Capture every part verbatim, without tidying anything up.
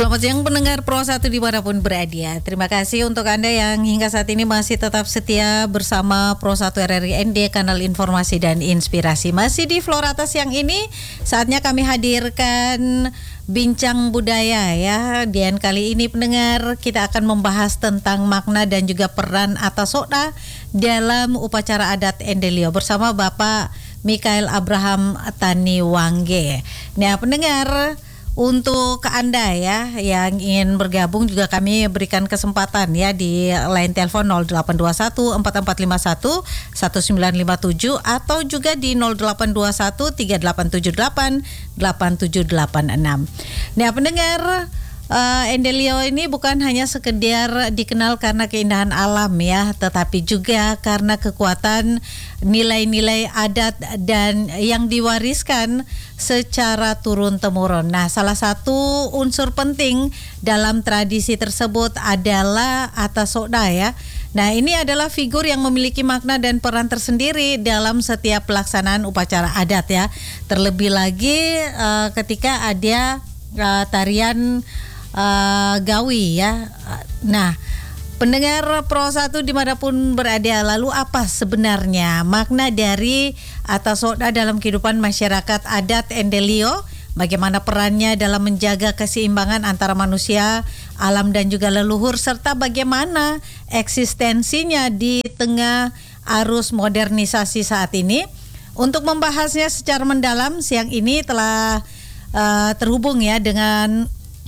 Selamat siang pendengar Pro satu dimanapun berada. Terima kasih untuk Anda yang hingga saat ini masih tetap setia bersama Pro satu R R I N D, kanal informasi dan inspirasi. Masih di Florata siang ini, saatnya kami hadirkan Bincang Budaya ya. Dan kali ini pendengar, kita akan membahas tentang makna dan juga peran Atasoda dalam upacara adat Endelio bersama Bapak Mikael Abraham Taniwangge. Nah pendengar, untuk Anda ya yang ingin bergabung juga kami berikan kesempatan ya di line telepon nol delapan dua satu empat empat lima satu satu sembilan lima tujuh atau juga di nol delapan dua satu tiga delapan tujuh delapan delapan tujuh delapan enam. Nah pendengar, Uh, Endelio ini bukan hanya sekedar dikenal karena keindahan alam ya, tetapi juga karena kekuatan nilai-nilai adat dan yang diwariskan secara turun-temurun. Nah, salah satu unsur penting dalam tradisi tersebut adalah Atasoda ya. Nah, ini adalah figur yang memiliki makna dan peran tersendiri dalam setiap pelaksanaan upacara adat ya. Terlebih lagi uh, ketika ada uh, tarian Uh, gawi ya. Nah, pendengar Pro satu dimanapun berada, lalu apa sebenarnya makna dari Atasoda dalam kehidupan masyarakat adat Endelio? Bagaimana perannya dalam menjaga keseimbangan antara manusia, alam dan juga leluhur, serta bagaimana eksistensinya di tengah arus modernisasi saat ini? Untuk membahasnya secara mendalam, siang ini telah uh, terhubung ya dengan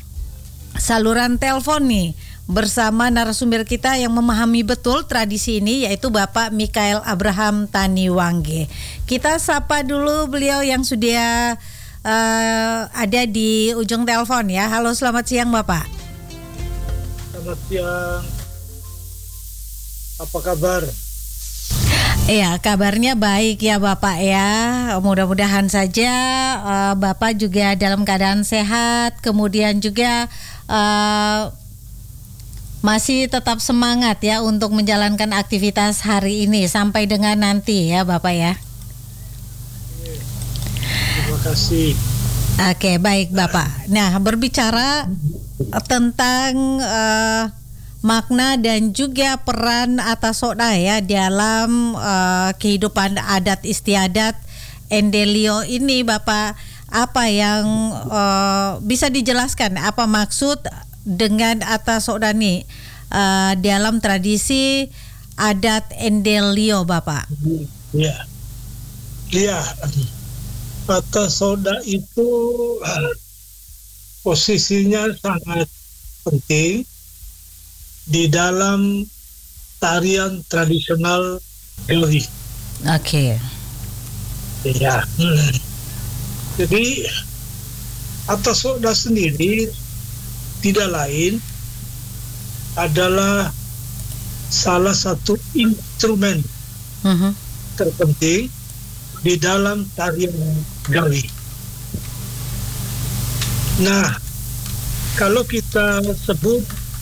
saluran telepon nih bersama narasumber kita yang memahami betul tradisi ini, yaitu Bapak Mikael Abraham Taniwangge. Kita sapa dulu beliau yang sudah uh, ada di ujung telepon ya. Halo, selamat siang Bapak. Selamat siang. Apa kabar? Iya, kabarnya baik ya Bapak ya. Mudah-mudahan saja uh, Bapak juga dalam keadaan sehat, kemudian juga uh, masih tetap semangat ya untuk menjalankan aktivitas hari ini sampai dengan nanti ya Bapak ya. Terima kasih. Oke, baik Bapak. Nah, berbicara tentang uh, makna dan juga peran Atasoda ya dalam uh, kehidupan adat istiadat Endelio ini, Bapak, apa yang uh, bisa dijelaskan apa maksud dengan Atasoda nih uh, dalam tradisi adat Endelio, Bapak? Iya, iya. Atasoda itu posisinya sangat penting di dalam tarian tradisional Gawi. Oke. Okay. Ya. Hmm. Jadi Atasoda sendiri tidak lain adalah salah satu instrumen uh-huh. terpenting di dalam tarian Gawi. Nah, kalau kita sebut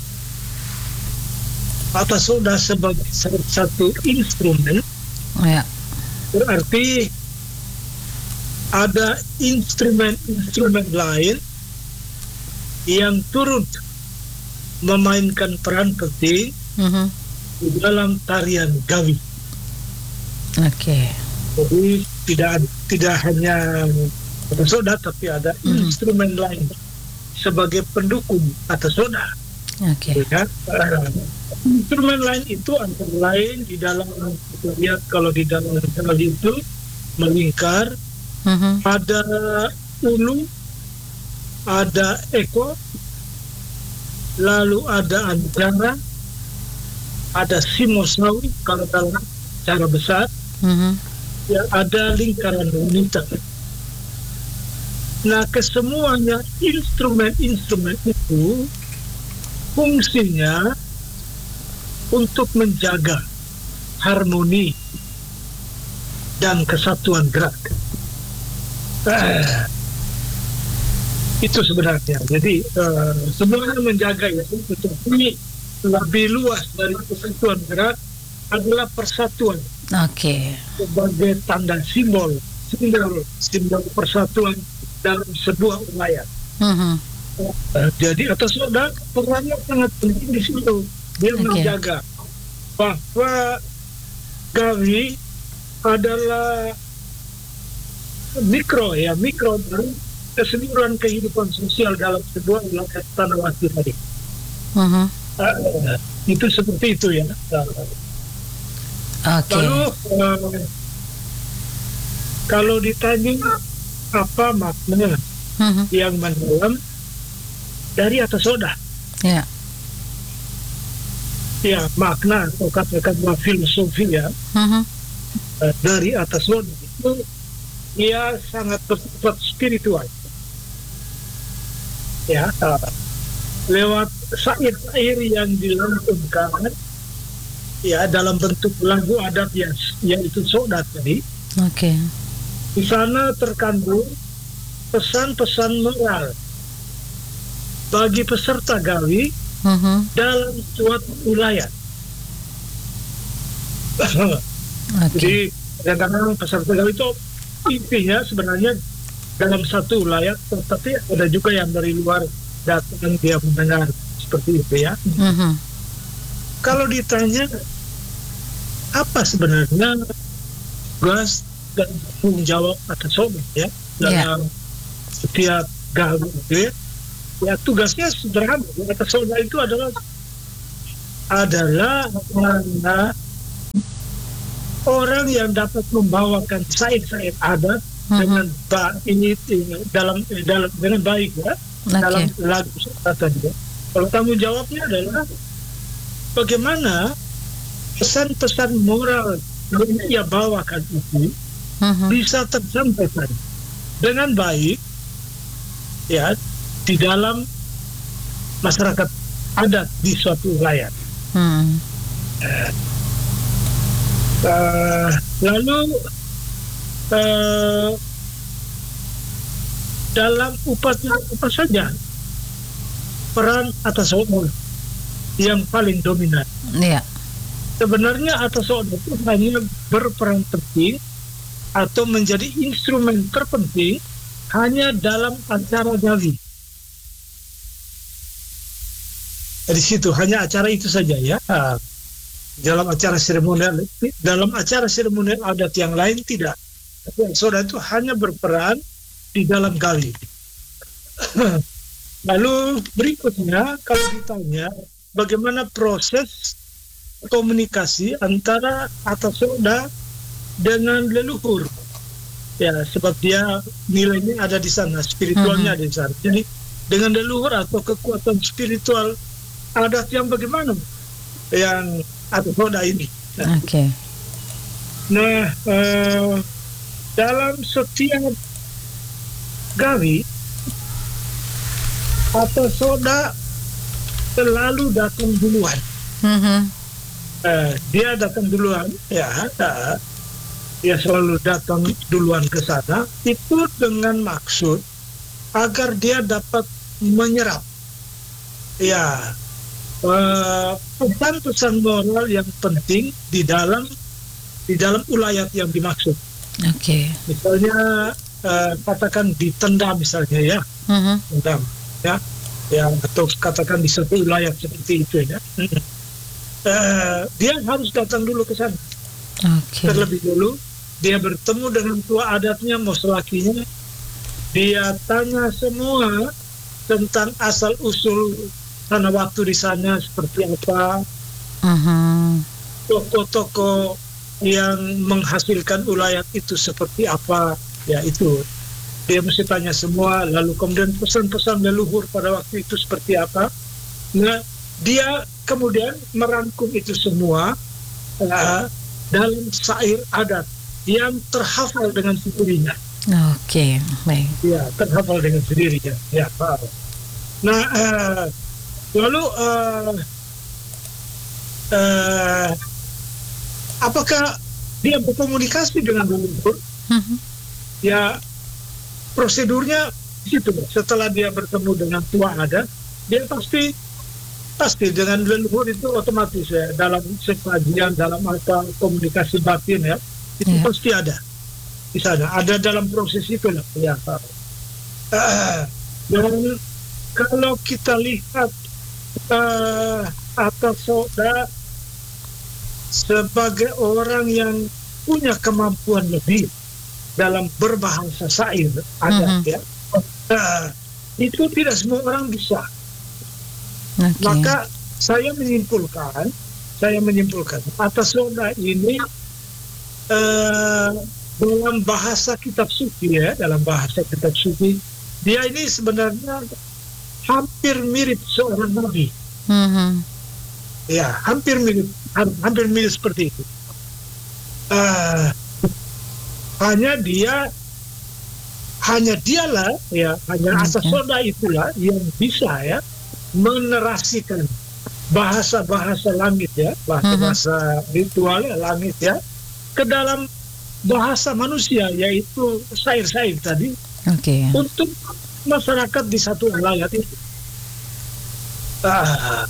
Atasoda sebagai salah satu instrumen, ya, berarti ada instrumen-instrumen lain yang turut memainkan peran penting uh-huh. di dalam tarian Gawi. Oke. Okay. Jadi tidak tidak hanya Atasoda, tapi ada uh-huh. instrumen lain sebagai pendukung Atasoda. Oke. Okay. Ya, uh, instrumen lain itu antara lain di dalam, kita lihat kalau di dalam tali itu melingkar, uh-huh. ada ulu, ada eko, lalu ada antara, ada simosawi kalau dalam cara besar, uh-huh. ya ada lingkaran wanita. Nah, kesemuanya instrumen-instrumen itu fungsinya untuk menjaga harmoni dan kesatuan gerak. Eh, itu sebenarnya. Jadi uh, sebenarnya menjaga itu, tetapi lebih luas dari kesatuan gerak adalah persatuan. Oke. Okay. Sebagai tanda simbol, simbol, simbol persatuan dalam sebuah wilayah. Uh-huh. Uh, jadi atas soda perannya sangat penting di situ. Dia Okay. menjaga bahwa gawi adalah mikro ya mikro dari keseluruhan kehidupan sosial dalam sebuah wilayah Tanawati tadi. Mhm. Uh, itu seperti itu ya. Oke. Lalu uh, kalau ditanya apa makna Mhm. yang mendalam dari atas soda, Ya. ya makna atau kata-kata filosofi ya Mhm. uh, dari atas soda itu ia sangat bersifat spiritual. Ya, uh, lewat syair-syair yang dilantunkan ya dalam bentuk lagu adat ya, yaitu sodat tadi. Oke. Di sana terkandung pesan-pesan moral bagi peserta gawi Mhm. dalam suatu wilayah. Oke. Jadi kadang-kadang peserta gawi itu intinya sebenarnya dalam satu wilayah, tetapi ada juga yang dari luar datang dia mendengar seperti itu ya. Mhm. Kalau ditanya apa sebenarnya tugas dan tanggung jawab atas sobat ya dalam setiap gawi itu ya, ya tugasnya sederhana. Atas sobat itu adalah adalah adalah orang yang dapat membawakan syair-syair adat Mhm. dengan ba- ini, ini dalam dalam dengan baik ya dalam Oke. lagu tadi ya. Kalau tanggung jawabnya adalah bagaimana pesan-pesan moral yang ia bawakan itu Mhm. bisa tersampaikan dengan baik ya di dalam masyarakat adat di suatu wilayah. Hmm. Uh, lalu uh, dalam upacara apa saja peran atas soda yang paling dominan. Ya. Sebenarnya atas soda itu hanya berperan penting atau menjadi instrumen terpenting hanya dalam acara gawi. Di situ hanya acara itu saja ya. Uh, dalam acara seremonial, dalam acara seremonial adat yang lain tidak. Tapi soda itu hanya berperan di dalam gawi. Lalu berikutnya kalau ditanya bagaimana proses komunikasi antara atas soda dengan leluhur, ya sebab dia nilainya ada di sana, spiritualnya ada di sana. Jadi dengan leluhur atau kekuatan spiritual adat yang bagaimana yang atas soda ini. Nah, Oke. Okay. nah uh, dalam setiap gawi atas soda selalu datang duluan. Mhm. Uh, dia datang duluan, ya. Uh, dia selalu datang duluan ke sana. Itu dengan maksud agar dia dapat menyerap, ya, uh, pesan-pesan moral yang penting di dalam di dalam ulayat yang dimaksud. Oke. Okay. Misalnya uh, katakan ditendam misalnya ya, Mhm. tendam, ya, ya atau katakan di satu ulayat seperti itu ya. Uh, dia harus datang dulu ke sana. Oke. Okay. Terlebih dulu dia bertemu dengan tua adatnya, moslakinya. Dia tanya semua tentang asal usul tanah waktu di sana seperti apa, Mhm. tokoh-tokoh yang menghasilkan ulayat itu seperti apa, ya itu dia mesti tanya semua. Lalu kemudian pesan-pesan leluhur pada waktu itu seperti apa. Nah, dia kemudian merangkum itu semua uh, dalam syair adat yang terhafal dengan sendirinya. Oke, okay, baik. Ya, terhafal dengan sendirinya. Ya, paham. Nah, uh, lalu uh, uh, apakah dia berkomunikasi dengan leluhur? Mhm. Ya, prosedurnya di situ. Setelah dia bertemu dengan tua adat, dia pasti pasti dengan leluhur itu otomatis ya, dalam sesajian, dalam apa komunikasi batin ya, itu yeah. pasti ada di sana, ada dalam proses itu lah ya. Uh, dan kalau kita lihat uh, Atta Sodha sebagai orang yang punya kemampuan lebih dalam berbahasa syair adat, mm-hmm. ya, uh, itu tidak semua orang bisa. Okay. Maka saya menyimpulkan, saya menyimpulkan Atta Sodha ini uh, dalam bahasa kitab suci, ya, dalam bahasa kitab suci, dia ini sebenarnya hampir mirip seorang nabi. Mm-hmm. Ya, hampir mirip, hampir mirip seperti itu. Uh, hanya dia, hanya dialah, ya, hanya okay. Atta Sodha itulah yang bisa, ya, menerasikan bahasa-bahasa langit, ya, bahasa-bahasa mm-hmm. ritual, ya, langit, ya, ke dalam bahasa manusia, yaitu syair-syair tadi, okay. untuk masyarakat di satu wilayah itu. Ah,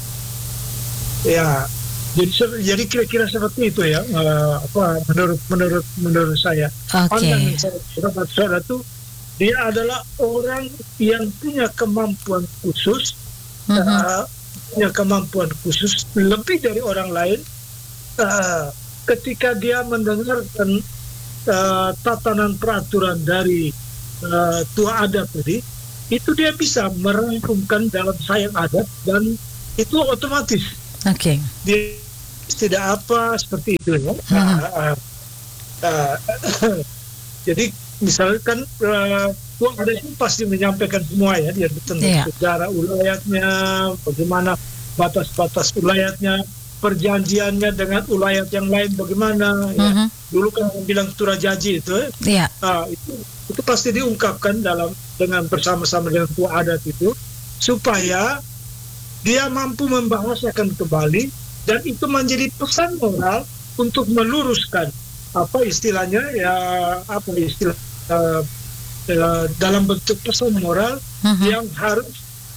ya, jadi jadi kira-kira seperti itu, ya, uh, apa menurut menurut menurut saya. Pandangan saya Atta Sodha itu dia adalah orang yang punya kemampuan khusus, mm-hmm. uh, punya kemampuan khusus lebih dari orang lain. Uh, ketika dia mendengarkan uh, tatanan peraturan dari uh, tua adat tadi, itu dia bisa merangkumkan dalam sayang adat dan itu otomatis. Oke. Okay. Dia tidak apa seperti itu, ya. Hmm. Uh, uh, uh, jadi misalkan uh, tua adat itu pasti menyampaikan semua, ya, dia tentang yeah. sejarah ulayatnya, bagaimana batas-batas ulayatnya, perjanjiannya dengan ulayat yang lain bagaimana, ya. Mm-hmm. Dulu kan bilang Turajaji itu, ya. Uh, itu itu pasti diungkapkan dalam dengan bersama-sama dengan tua adat itu supaya dia mampu membahasakan kembali dan itu menjadi pesan moral untuk meluruskan apa istilahnya, ya, apa istilah uh, uh, dalam bentuk pesan moral mm-hmm. yang harus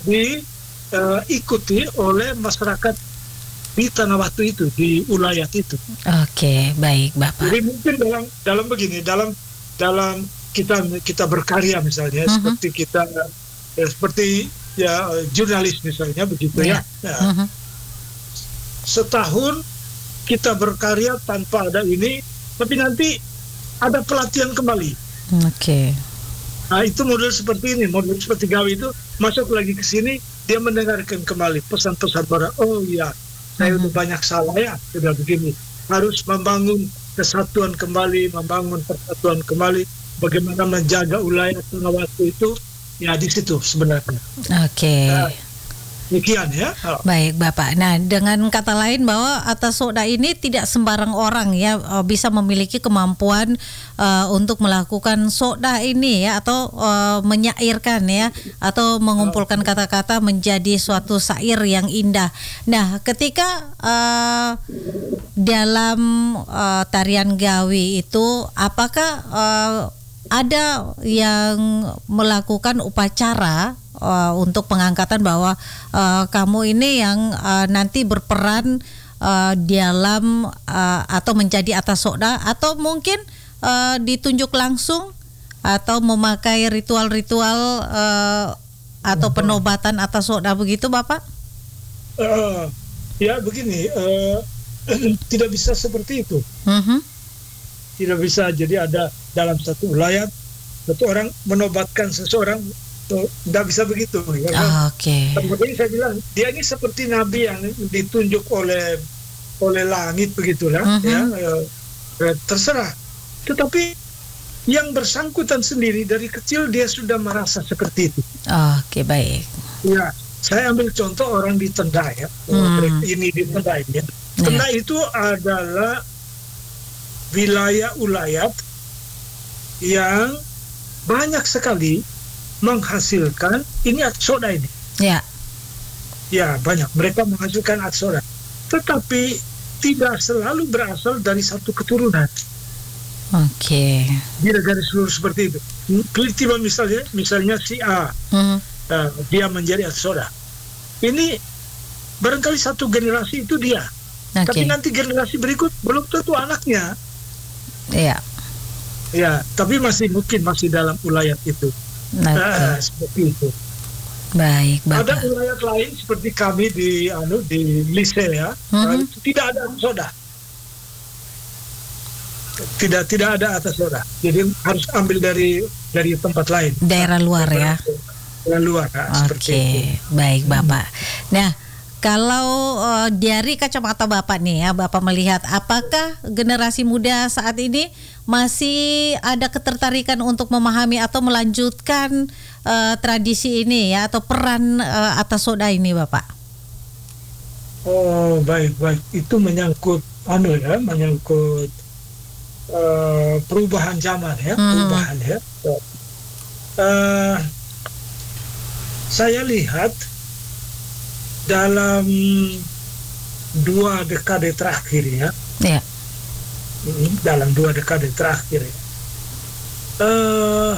diikuti uh, oleh masyarakat di tanah waktu itu, di ulayat itu. Oke, baik Bapak. Jadi mungkin dalam dalam begini, dalam dalam kita kita berkarya misalnya, uh-huh. seperti kita ya, seperti ya jurnalis misalnya begitu, yeah. ya. ya. Uh-huh. Setahun kita berkarya tanpa ada ini, tapi nanti ada pelatihan kembali. Oke. Okay. Nah, itu model seperti ini, model seperti Gawi itu masuk lagi ke sini, dia mendengarkan kembali pesan-pesan para, oh iya, saya udah banyak salah, ya, sudah begini. Harus membangun kesatuan kembali, membangun persatuan kembali, bagaimana menjaga ulayat tanah waktu itu, ya di situ sebenarnya. Oke. Okay. Nah, demikian, ya. Oh. Baik Bapak. Nah, dengan kata lain bahwa Atta Sodha ini tidak sembarang orang, ya, bisa memiliki kemampuan uh, untuk melakukan sodha ini, ya, atau uh, menyairkan, ya, atau mengumpulkan kata-kata menjadi suatu syair yang indah. Nah, ketika uh, dalam uh, tarian Gawi itu, apakah uh, ada yang melakukan upacara Uh, untuk pengangkatan bahwa uh, kamu ini yang uh, nanti berperan uh, dalam uh, atau menjadi Atta Sodha, atau mungkin uh, ditunjuk langsung atau memakai ritual-ritual uh, atau penobatan Atta Sodha begitu, Bapak? Uh, ya begini, uh, tidak bisa seperti itu. Uh-huh. Tidak bisa. Jadi ada dalam satu ulayat satu orang menobatkan seseorang. Tidak bisa begitu, ya, oh, Oke. Okay. Kemudian saya bilang dia ini seperti nabi yang ditunjuk oleh oleh langit begitulah, uh-huh. ya, ya, terserah. Tetapi yang bersangkutan sendiri dari kecil dia sudah merasa seperti itu. Oh, Oke okay, baik. Ya, saya ambil contoh orang di Tenda, ya, hmm. ini di Tenda ini. Tenda yeah. itu adalah wilayah ulayat yang banyak sekali menghasilkan ini Atta Sodha ini. Ya. Ya, banyak. Mereka menghasilkan Atta Sodha. Tetapi tidak selalu berasal dari satu keturunan. Oke. Okay. Tidak dari seluruh seperti itu. Tiba misalnya, misalnya si A, hmm. uh, dia menjadi Atta Sodha. Ini barangkali satu generasi itu dia. Okay. Tapi nanti generasi berikut belum tentu anaknya. Iya. Ya, tapi masih mungkin masih dalam ulayat itu. Okay. Uh, seperti itu. Baik, Bapak. Ada wilayah lain seperti kami di anu di Lise ya, Mhm. itu tidak ada soda. Tidak tidak ada atas soda. Jadi harus ambil dari dari tempat lain. Daerah luar ya. Daerah luar. Nah, seperti Oke, itu. baik Bapak. Nah, kalau uh, dari kacamata Bapak nih ya, Bapak melihat apakah generasi muda saat ini masih ada ketertarikan untuk memahami atau melanjutkan uh, tradisi ini ya, atau peran uh, atas soda ini, Bapak? Oh, baik baik. Itu menyangkut anu ya, menyangkut uh, perubahan zaman ya, Hmm. perubahan ya. Uh, saya lihat dalam dua dekade terakhir ya, Ya. mm, dalam dua dekade terakhir ya, uh,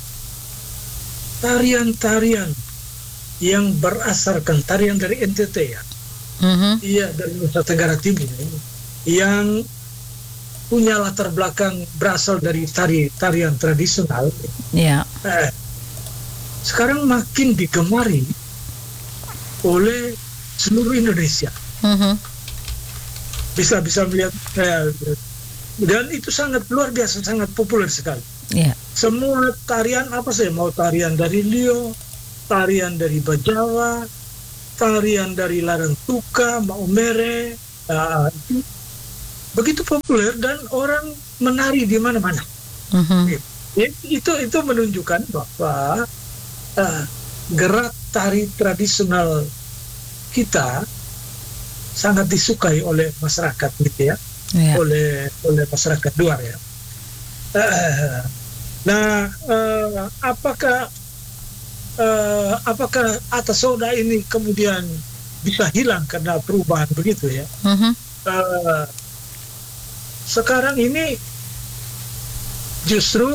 tarian-tarian yang berasarkan tarian dari N T T ya, Mhm. iya dari Nusa Tenggara Timur ya, yang punya latar belakang berasal dari tari tarian tradisional, Ya. eh, sekarang makin digemari oleh seluruh Indonesia. Mhm. Bisa bisa melihat eh, dan itu sangat luar biasa, sangat populer sekali. Ya. Semua tarian apa saja, mau tarian dari Lio, tarian dari Bajawa, tarian dari Larantuka, Maumere, uh, itu begitu populer dan orang menari di mana-mana. Mhm. Itu itu menunjukkan bahwa uh, gerak tari tradisional kita sangat disukai oleh masyarakat gitu ya, Ya. oleh oleh masyarakat luar ya. Uh, nah, uh, apakah uh, apakah atas soda ini kemudian bisa hilang karena perubahan begitu ya? Mhm. Uh, sekarang ini justru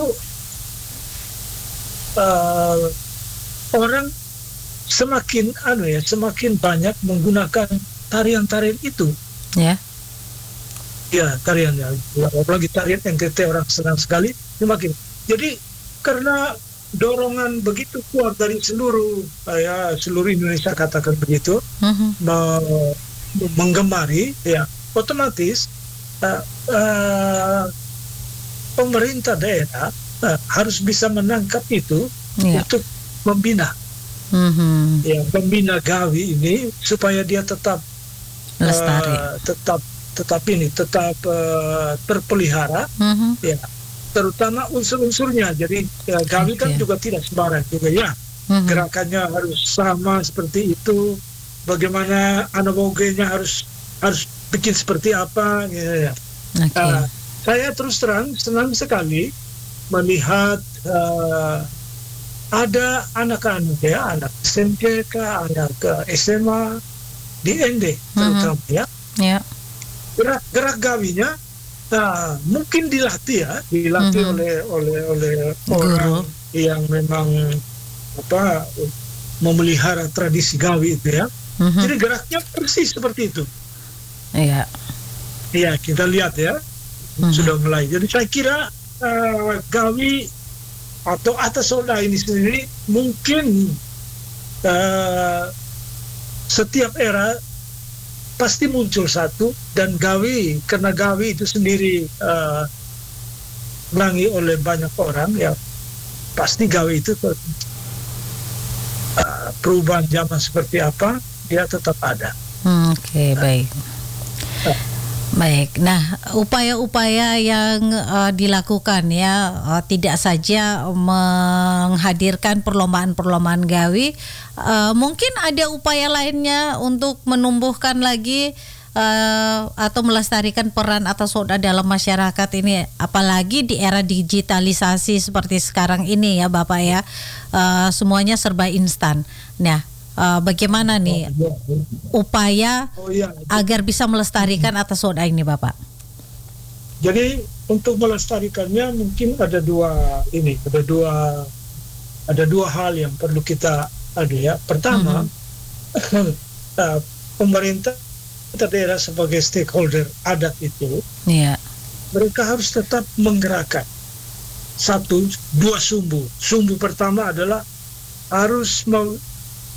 uh, orang semakin anu ya, semakin banyak menggunakan tarian-tarian itu. Ya. Ya, tarian ya, apalagi tarian N T T orang senang sekali. Semakin. Jadi karena dorongan begitu kuat dari seluruh ya seluruh Indonesia katakan begitu, Mhm. me- menggemari ya, otomatis uh, uh, pemerintah daerah uh, harus bisa menangkap itu Ya. untuk membina Mhm. ya, membina Gawi ini supaya dia tetap Lestari. uh, tetap tetap ini tetap uh, terpelihara Mhm. ya, terutama unsur-unsurnya. Jadi ya, Gawi kan Oke. juga tidak sembarang juga ya, Mhm. gerakannya harus sama seperti itu, bagaimana anabogenya harus harus bikin seperti apa gitu ya. Oke. Uh, saya terus terang senang sekali melihat uh, ada anak-anak ya, anak S M P kah, anak uh, S M A di N D terutama ya, Ya. gerak-gerak gawinya uh, mungkin dilatih ya, dilatih Mhm. oleh oleh oleh Guru. orang yang memang apa memelihara tradisi gawi itu ya. Mhm. Jadi geraknya persis seperti itu. Iya. Iya, kita lihat ya, Mhm. sudah mulai. Jadi saya kira uh, gawi atau atas soda ini sendiri mungkin uh, setiap era pasti muncul satu, dan gawi karena gawi itu sendiri uh, disenangi oleh banyak orang ya, pasti gawi itu uh, perubahan zaman seperti apa dia tetap ada. Hmm, Oke, baik. Baik. Nah, upaya-upaya yang uh, dilakukan ya uh, tidak saja menghadirkan perlombaan-perlombaan gawi, uh, mungkin ada upaya lainnya untuk menumbuhkan lagi uh, atau melestarikan peran atas soda dalam masyarakat ini, apalagi di era digitalisasi seperti sekarang ini ya, Bapak ya. Uh, semuanya serba instan. Nah, uh, bagaimana nih upaya Oh iya. agar bisa melestarikan atas soda ini, Bapak? Jadi untuk melestarikannya mungkin ada dua ini, ada dua ada dua hal yang perlu kita ada ya. Pertama, mm-hmm. uh, pemerintah daerah sebagai stakeholder adat itu, yeah. mereka harus tetap menggerakkan satu dua sumbu. Sumbu pertama adalah harus mem-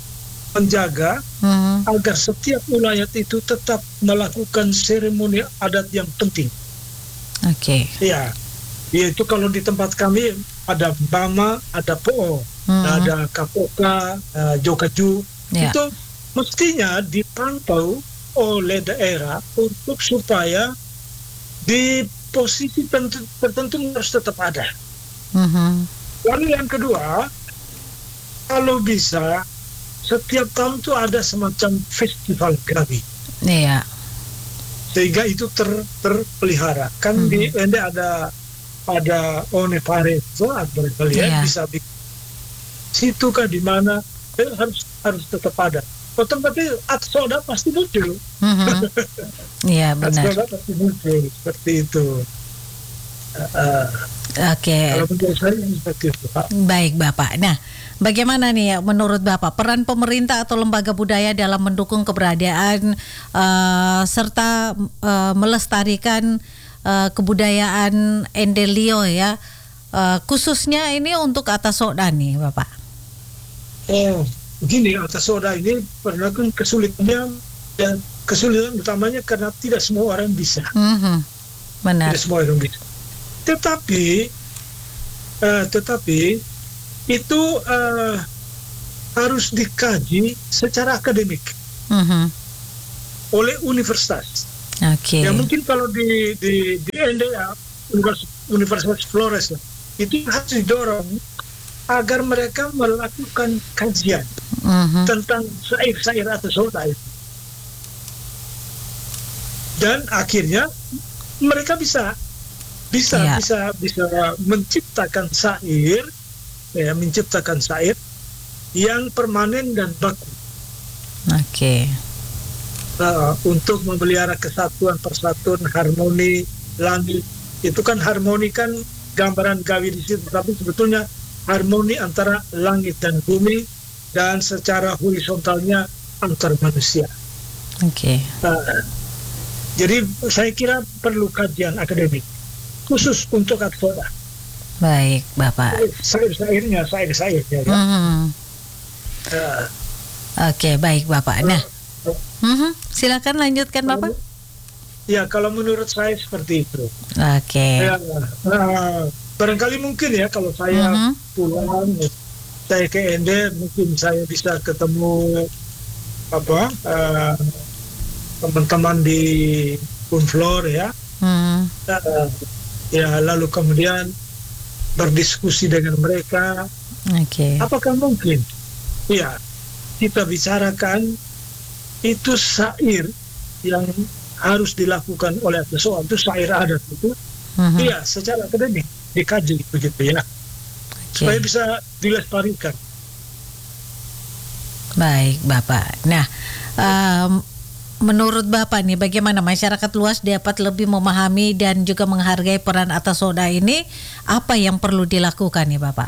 menjaga Mhm. agar setiap wilayah itu tetap melakukan seremoni adat yang penting. Oke. Ya, yaitu kalau di tempat kami ada Bama, ada Po'o, Mhm. ada Kapoka, uh, Jokaju. Ya. Itu mestinya dipantau oleh daerah untuk supaya di posisi tentu- tertentu harus tetap ada. Mhm. Lalu yang kedua, kalau bisa setiap tahun tuh ada semacam festival gawi, Iya. sehingga itu ter, terpelihara. Kan Mhm. di Ende ada ada Oneparezo barangkali ya, Iya. bisa di situ kah di mana eh, harus harus tetap ada. Oh, tempatnya Atsoda pasti muncul. Mhm. Iya, benar. Atsoda pasti muncul seperti itu. Uh, uh, Oke. Kalau menurut saya seperti itu, Pak. Baik, Bapak. Nah, bagaimana nih ya menurut Bapak peran pemerintah atau lembaga budaya dalam mendukung keberadaan uh, serta uh, melestarikan uh, kebudayaan Endelio ya, uh, khususnya ini untuk Atasoda nih, Bapak? Oh, begini, Atasoda ini pernah kan kesulitannya, dan kesulitan utamanya karena tidak semua orang bisa. Mhm. Benar. Tidak semua orang bisa. Tetapi, uh, tetapi itu uh, harus dikaji secara akademik Mhm. oleh universitas. Oke. Ya mungkin kalau di di di N D A Univers- Universitas Flores lah, itu harus didorong agar mereka melakukan kajian Mhm. tentang syair-syair Atasoda itu. Dan akhirnya mereka bisa bisa Iya. bisa bisa menciptakan syair, ya, menciptakan syair yang permanen dan baku. Oke. Uh, untuk memelihara kesatuan, persatuan, harmoni langit. Itu kan harmoni kan gambaran gawi di situ, tapi sebetulnya harmoni antara langit dan bumi dan secara horizontalnya antar manusia. Oke. Uh, jadi saya kira perlu kajian akademik khusus untuk Atsoda. Baik, Bapak. Syair-syairnya, syair-syairnya. Ya. Mhm. Uh, Oke, baik, Bapak. Nah, mhm. Silakan lanjutkan, Bapak. ya kalau menurut saya seperti itu. Oke. Ya, uh, barangkali mungkin ya kalau saya Mhm. pulang, saya ke Ende, mungkin saya bisa ketemu apa uh, teman-teman di Unflor ya. Mhm. Uh, ya lalu kemudian berdiskusi dengan mereka. Oke. Apakah mungkin? Ya, kita bicarakan itu syair yang harus dilakukan oleh seseorang, itu syair adat itu. Mhm. Iya, secara akademik dikaji begitu ya, supaya Oke. bisa dilestarikan. Baik, Bapak. Nah, em, menurut Bapak nih, bagaimana masyarakat luas dapat lebih memahami dan juga menghargai peran Atasoda ini? Apa yang perlu dilakukan nih, Bapak?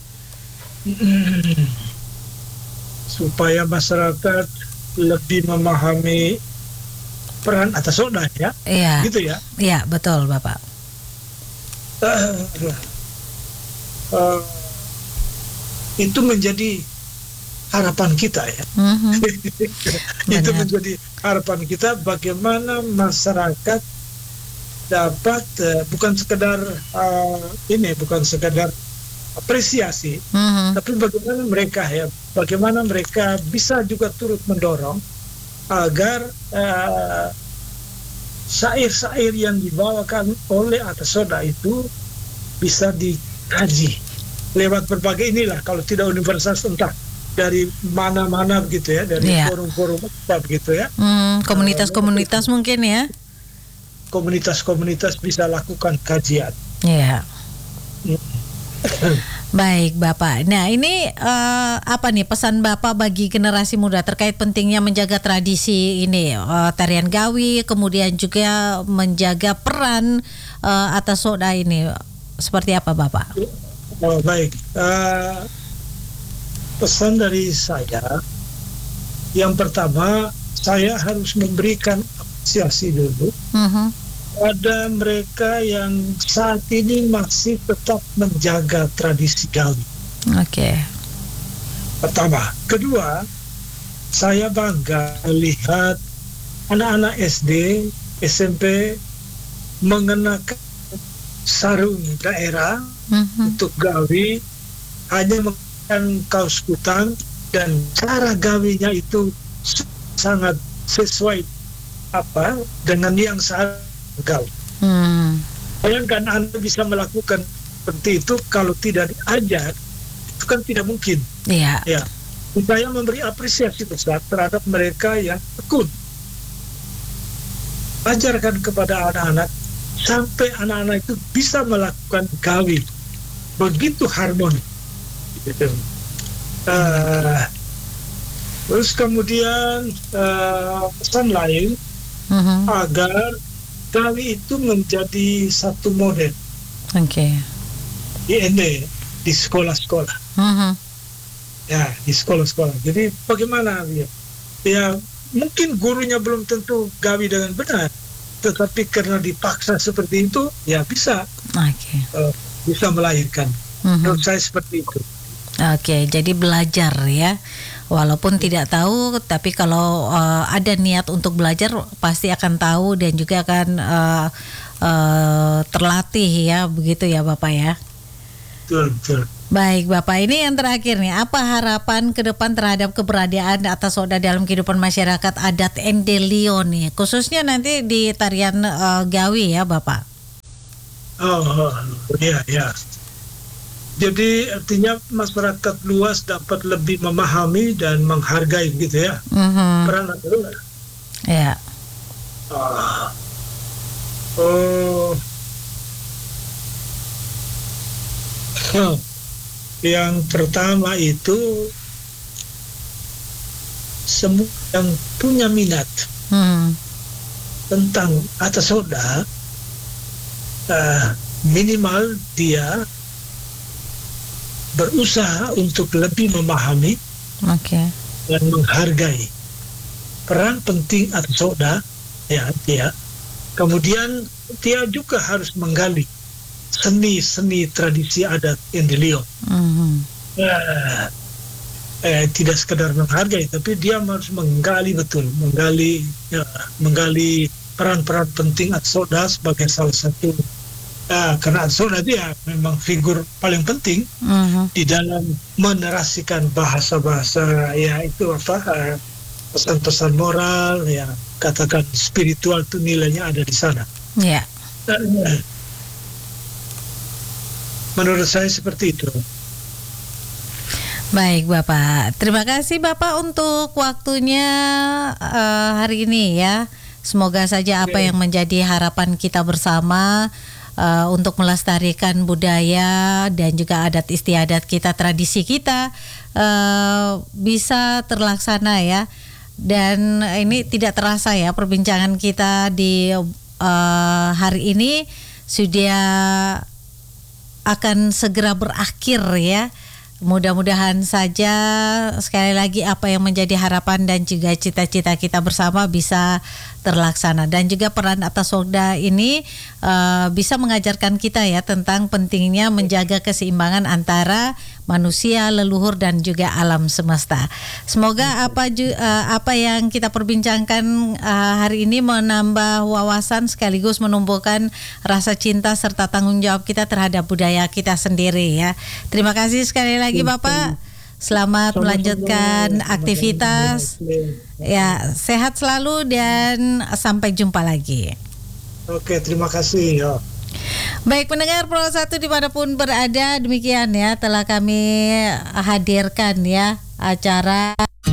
Supaya masyarakat lebih memahami peran Atasoda ya, Iya, gitu ya. iya betul, Bapak. Uh, uh, itu menjadi harapan kita ya. Mhm. Itu Benar. menjadi harapan kita, bagaimana masyarakat dapat uh, bukan sekedar uh, ini bukan sekedar apresiasi, Mhm. tapi bagaimana mereka ya, bagaimana mereka bisa juga turut mendorong agar uh, syair-syair yang dibawakan oleh Atasoda itu bisa dikaji lewat berbagai inilah, kalau tidak universitas entah dari mana-mana begitu ya, dari Iya. forum-forum apa begitu ya, Hmm, komunitas-komunitas mungkin ya. komunitas-komunitas bisa lakukan kajian. Iya. Baik, Bapak. Nah, ini eh, apa nih pesan Bapak bagi generasi muda terkait pentingnya menjaga tradisi ini, eh, tarian Gawi, kemudian juga menjaga peran eh, Atasoda ini. Seperti apa, Bapak? Oh, baik. Uh, pesan dari saya, yang pertama, saya harus memberikan apresiasi dulu Mhm. pada mereka yang saat ini masih tetap menjaga tradisi Gawi. Oke. Pertama. Kedua, saya bangga melihat anak-anak S D, S M P mengenakan sarung daerah mm-hmm. untuk gawe, hanya menggunakan kaos kutang, dan cara gawinya itu sangat sesuai apa dengan yang saya gawe. Hmm. Bayangkan Anda bisa melakukan seperti itu kalau tidak diajar, itu kan tidak mungkin. Iya. Ya. Saya memberi apresiasi besar terhadap mereka yang tekun. Ajarkan kepada anak-anak sampai anak-anak itu bisa melakukan gawe begitu harmoni. Gitu. Uh, terus kemudian uh, pesan lain uh-huh. agar gawe itu menjadi satu model. Oke. Okay. Di N D, di sekolah-sekolah. Uh-huh. Ya, di sekolah-sekolah. Jadi bagaimana ya? Ya mungkin gurunya belum tentu gawe dengan benar, tetapi karena dipaksa seperti itu, ya bisa. Oke. Okay. Uh, bisa melahirkan. Uh-huh. Menurut saya seperti itu. Oke, jadi belajar ya, walaupun tidak tahu, tapi kalau uh, ada niat untuk belajar pasti akan tahu dan juga akan uh, uh, terlatih ya, begitu ya Bapak ya. Betul, betul. Baik Bapak, ini yang terakhir nih, apa harapan ke depan terhadap keberadaan Atasoda dalam kehidupan masyarakat adat Ende Leon nih, khususnya nanti di tarian uh, Gawi ya Bapak? Oh, oh iya, iya. Jadi artinya masyarakat luas dapat lebih memahami dan menghargai gitu ya mm-hmm. peran Atasoda. Ya. Ah. Oh. Oh. Yang pertama itu semua yang punya minat hmm. tentang Atasoda, uh, minimal dia berusaha untuk lebih memahami okay. dan menghargai peran penting Atasoda, ya dia. Kemudian dia juga harus menggali seni-seni tradisi adat Ende Leon. Mm-hmm. Eh, eh, tidak sekedar menghargai, tapi dia harus menggali betul, menggali, ya, menggali peran-peran penting Atasoda sebagai salah satu. Uh, karena Atasoda dia memang figur paling penting uh-huh. di dalam menerasikan bahasa-bahasa ya itu apa uh, pesan-pesan moral ya, katakan spiritual itu nilainya ada di sana. Ya. Yeah. Uh, menurut saya seperti itu. Baik Bapak, terima kasih Bapak untuk waktunya uh, hari ini ya. Semoga saja apa okay. yang menjadi harapan kita bersama Uh, untuk melestarikan budaya dan juga adat istiadat kita, tradisi kita uh, bisa terlaksana ya. Dan ini tidak terasa ya perbincangan kita di uh, hari ini sudah akan segera berakhir ya. Mudah-mudahan saja sekali lagi apa yang menjadi harapan dan juga cita-cita kita bersama bisa terlaksana, dan juga peran Atasoda ini uh, bisa mengajarkan kita ya tentang pentingnya menjaga keseimbangan antara manusia, leluhur dan juga alam semesta. Semoga apa ju, uh, apa yang kita perbincangkan uh, hari ini menambah wawasan sekaligus menumbuhkan rasa cinta serta tanggung jawab kita terhadap budaya kita sendiri ya. Terima kasih sekali lagi Bapak. Selamat melanjutkan aktivitas. Ya, sehat selalu dan sampai jumpa lagi. Oke, terima kasih. Ya. Baik pendengar Pro satu dimanapun berada, demikian ya telah kami hadirkan ya acara